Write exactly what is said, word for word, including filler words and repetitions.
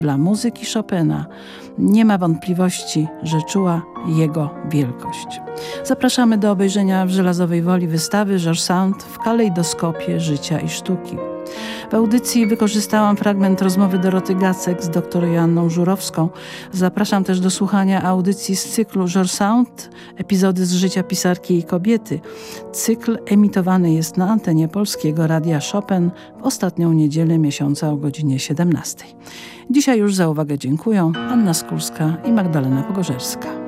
Dla muzyki Chopina nie ma wątpliwości, że czuła jego wielkość. Zapraszamy do obejrzenia w Żelazowej Woli wystawy George Sand w kalejdoskopie życia i sztuki. W audycji wykorzystałam fragment rozmowy Doroty Gacek z dr Joanną Żurowską. Zapraszam też do słuchania audycji z cyklu George Sand, epizody z życia pisarki i kobiety. Cykl emitowany jest na antenie Polskiego Radia Chopin w ostatnią niedzielę miesiąca o godzinie siedemnastej. Dzisiaj już za uwagę dziękuję Anna Skórska i Magdalena Pogorzewska.